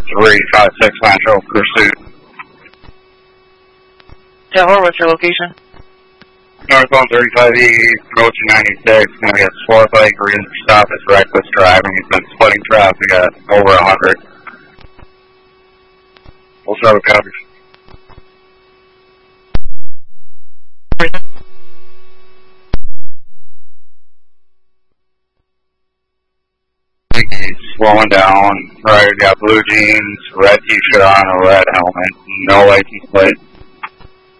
356 Metro Pursuit. 10-4, what's your location? Northbound 35E, approaching 96, going to get sport bike, reason for stop is reckless driving. He's been splitting traffic at over 100. We'll start with copies. I think he's slowing down, right, got blue jeans, red t-shirt on, a red helmet, no license plate.